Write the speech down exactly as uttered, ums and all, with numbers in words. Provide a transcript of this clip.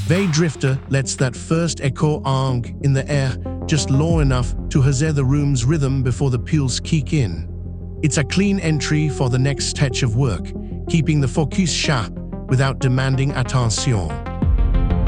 V Drifter lets that first echo ang in the air just low enough to haze the room's rhythm before the peals kick in. It's a clean entry for the next stretch of work, keeping the focus sharp without demanding attention.